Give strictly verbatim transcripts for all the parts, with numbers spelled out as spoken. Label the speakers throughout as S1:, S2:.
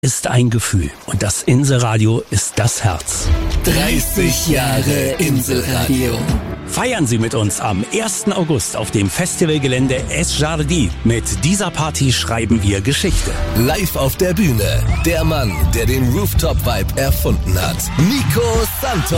S1: ist ein Gefühl und das Inselradio ist das Herz.
S2: dreißig Jahre Inselradio.
S1: Feiern Sie mit uns am ersten August auf dem Festivalgelände Es Jardim. Mit dieser Party schreiben wir Geschichte.
S2: Live auf der Bühne, der Mann, der den Rooftop-Vibe erfunden hat, Nico Santos.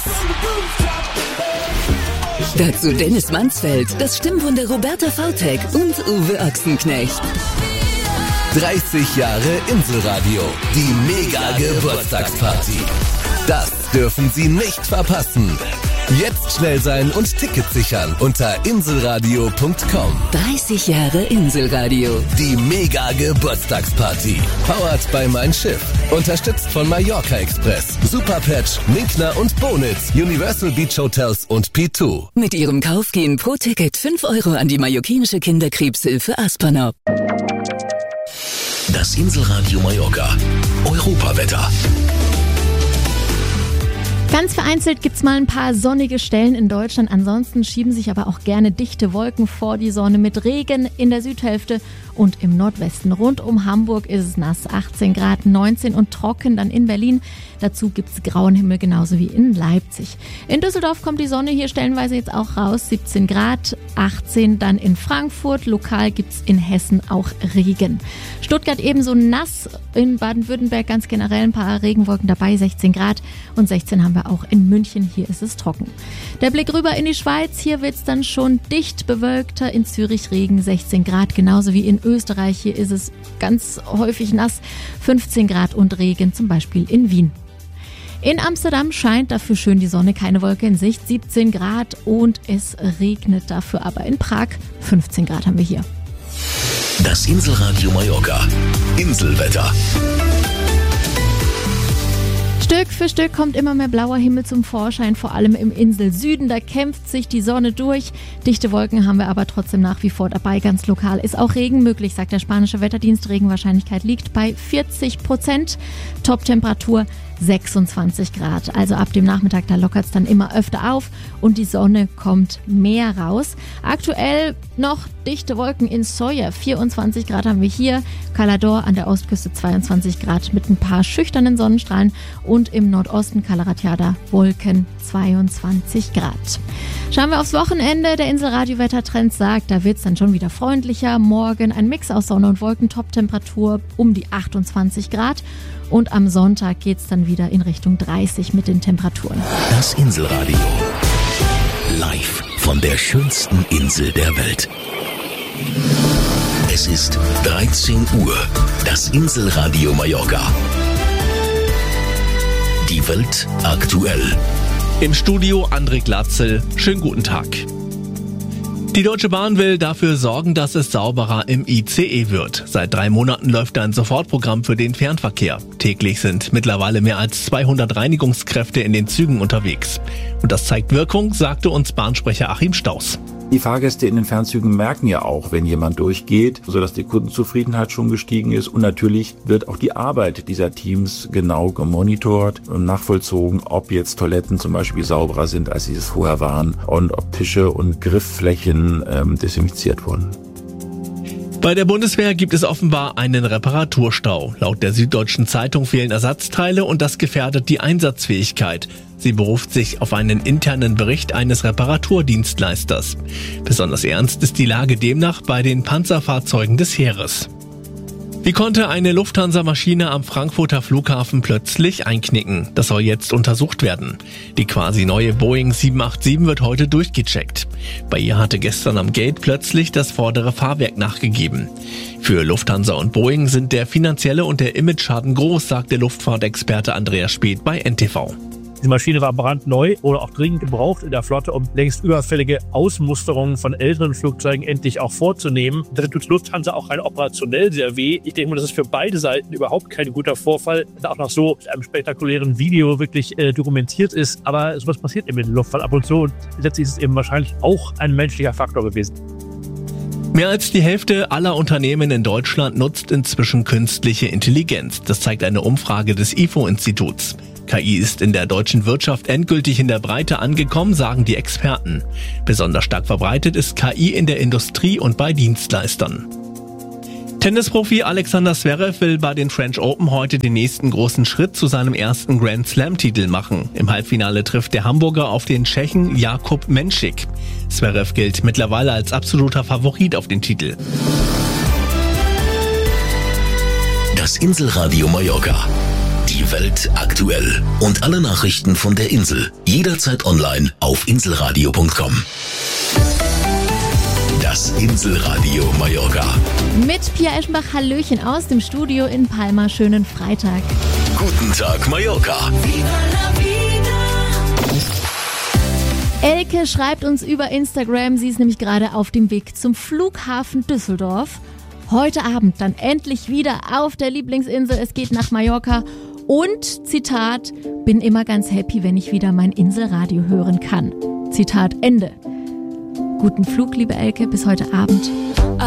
S3: Dazu Dennis Mansfeld, das Stimmwunder Roberta Vautek und Uwe Ochsenknecht.
S2: dreißig Jahre Inselradio, die Mega-Geburtstagsparty. Das dürfen Sie nicht verpassen. Jetzt schnell sein und Tickets sichern unter inselradio punkt com.
S3: dreißig Jahre Inselradio.
S2: Die Mega-Geburtstagsparty. Powered by Mein Schiff. Unterstützt von Mallorca Express, Superpatch, Minkner und Bonitz, Universal Beach Hotels und P zwei.
S3: Mit Ihrem Kauf gehen pro Ticket fünf Euro an die mallorquinische Kinderkrebshilfe Aspernop.
S2: Das Inselradio Mallorca. Europawetter.
S4: Ganz vereinzelt gibt's mal ein paar sonnige Stellen in Deutschland. Ansonsten schieben sich aber auch gerne dichte Wolken vor die Sonne mit Regen in der Südhälfte und im Nordwesten. Rund um Hamburg ist es nass, achtzehn Grad, neunzehn und trocken dann in Berlin. Dazu gibt's grauen Himmel, genauso wie in Leipzig. In Düsseldorf kommt die Sonne hier stellenweise jetzt auch raus, siebzehn Grad, achtzehn dann in Frankfurt. Lokal gibt's in Hessen auch Regen. Stuttgart ebenso nass, in Baden-Württemberg ganz generell ein paar Regenwolken dabei, sechzehn Grad und sechzehn haben wir auch in München. Hier ist es trocken. Der Blick rüber in die Schweiz, hier wird's dann schon dicht bewölkter, in Zürich Regen, sechzehn Grad, genauso wie in Österreich. Hier ist es ganz häufig nass, fünfzehn Grad und Regen, zum Beispiel in Wien. In Amsterdam scheint dafür schön die Sonne, keine Wolke in Sicht, siebzehn Grad und es regnet dafür aber in Prag, fünfzehn Grad haben wir hier.
S2: Das Inselradio Mallorca. Inselwetter.
S4: Stück für Stück kommt immer mehr blauer Himmel zum Vorschein, vor allem im Inselsüden. Da kämpft sich die Sonne durch. Dichte Wolken haben wir aber trotzdem nach wie vor dabei. Ganz lokal ist auch Regen möglich, sagt der spanische Wetterdienst. Regenwahrscheinlichkeit liegt bei vierzig Prozent. Toptemperatur sechsundzwanzig Grad. Also ab dem Nachmittag, da lockert es dann immer öfter auf und die Sonne kommt mehr raus. Aktuell noch dichte Wolken in Sóller. vierundzwanzig Grad haben wir hier. Calador an der Ostküste zweiundzwanzig Grad mit ein paar schüchternen Sonnenstrahlen und im Nordosten Calaratiada Wolken zweiundzwanzig Grad. Schauen wir aufs Wochenende. Der Inselradio-Wettertrend sagt, da wird es dann schon wieder freundlicher. Morgen ein Mix aus Sonne und Wolken, Toptemperatur um die achtundzwanzig Grad. Und am Sonntag geht es dann wieder in Richtung dreißig mit den Temperaturen.
S2: Das Inselradio. Live von der schönsten Insel der Welt. Es ist dreizehn Uhr. Das Inselradio Mallorca. Die Welt aktuell.
S5: Im Studio André Glatzel. Schönen guten Tag. Die Deutsche Bahn will dafür sorgen, dass es sauberer im I C E wird. Seit drei Monaten läuft ein Sofortprogramm für den Fernverkehr. Täglich sind mittlerweile mehr als zweihundert Reinigungskräfte in den Zügen unterwegs. Und das zeigt Wirkung, sagte uns Bahnsprecher Achim Staus.
S6: Die Fahrgäste in den Fernzügen merken ja auch, wenn jemand durchgeht, sodass die Kundenzufriedenheit schon gestiegen ist. Und natürlich wird auch die Arbeit dieser Teams genau gemonitort und nachvollzogen, ob jetzt Toiletten zum Beispiel sauberer sind, als sie es vorher waren und ob Tische und Griffflächen ähm, desinfiziert wurden.
S5: Bei der Bundeswehr gibt es offenbar einen Reparaturstau. Laut der Süddeutschen Zeitung fehlen Ersatzteile und das gefährdet die Einsatzfähigkeit. Sie beruft sich auf einen internen Bericht eines Reparaturdienstleisters. Besonders ernst ist die Lage demnach bei den Panzerfahrzeugen des Heeres. Wie konnte eine Lufthansa-Maschine am Frankfurter Flughafen plötzlich einknicken? Das soll jetzt untersucht werden. Die quasi neue Boeing sieben acht sieben wird heute durchgecheckt. Bei ihr hatte gestern am Gate plötzlich das vordere Fahrwerk nachgegeben. Für Lufthansa und Boeing sind der finanzielle und der Image-Schaden groß, sagt der Luftfahrtexperte Andreas Speth bei N T V.
S7: Die Maschine war brandneu oder auch dringend gebraucht in der Flotte, um längst überfällige Ausmusterungen von älteren Flugzeugen endlich auch vorzunehmen. Da tut Lufthansa auch rein operationell sehr weh. Ich denke mal, das ist für beide Seiten überhaupt kein guter Vorfall, der auch noch so mit einem spektakulären Video wirklich äh, dokumentiert ist. Aber sowas passiert eben in der Luftfahrt ab und zu und letztlich ist es eben wahrscheinlich auch ein menschlicher Faktor gewesen.
S5: Mehr als die Hälfte aller Unternehmen in Deutschland nutzt inzwischen künstliche Intelligenz. Das zeigt eine Umfrage des I F O-Instituts. K I ist in der deutschen Wirtschaft endgültig in der Breite angekommen, sagen die Experten. Besonders stark verbreitet ist K I in der Industrie und bei Dienstleistern. Tennisprofi Alexander Zverev will bei den French Open heute den nächsten großen Schritt zu seinem ersten Grand Slam-Titel machen. Im Halbfinale trifft der Hamburger auf den Tschechen Jakub Menšík. Zverev gilt mittlerweile als absoluter Favorit auf den Titel.
S2: Das Inselradio Mallorca. Die Welt aktuell. Und alle Nachrichten von der Insel. Jederzeit online auf inselradio punkt com. Das Inselradio Mallorca.
S4: Mit Pia Eschenbach, Hallöchen aus dem Studio in Palma. Schönen Freitag.
S2: Guten Tag, Mallorca.
S4: Elke schreibt uns über Instagram, sie ist nämlich gerade auf dem Weg zum Flughafen Düsseldorf. Heute Abend dann endlich wieder auf der Lieblingsinsel. Es geht nach Mallorca. Und, Zitat, bin immer ganz happy, wenn ich wieder mein Inselradio hören kann. Zitat Ende. Guten Flug, liebe Elke, bis heute Abend.